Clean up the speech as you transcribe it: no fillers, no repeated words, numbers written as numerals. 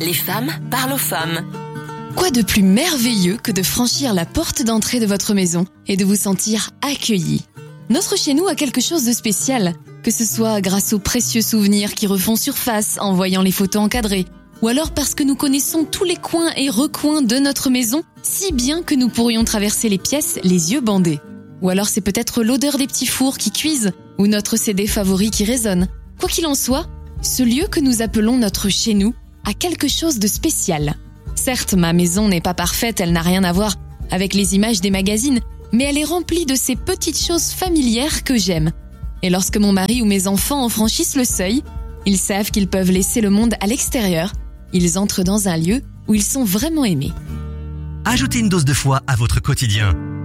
Les femmes parlent aux femmes. Quoi de plus merveilleux que de franchir la porte d'entrée de votre maison et de vous sentir accueilli? Notre chez nous a quelque chose de spécial, que ce soit grâce aux précieux souvenirs qui refont surface en voyant les photos encadrées, ou alors parce que nous connaissons tous les coins et recoins de notre maison, si bien que nous pourrions traverser les pièces les yeux bandés. Ou alors c'est peut-être l'odeur des petits fours qui cuisent, ou notre CD favori qui résonne. Quoi qu'il en soit, ce lieu que nous appelons notre chez nous a quelque chose de spécial. Certes, ma maison n'est pas parfaite, elle n'a rien à voir avec les images des magazines, mais elle est remplie de ces petites choses familières que j'aime. Et lorsque mon mari ou mes enfants en franchissent le seuil, ils savent qu'ils peuvent laisser le monde à l'extérieur. Ils entrent dans un lieu où ils sont vraiment aimés. Ajoutez une dose de foi à votre quotidien.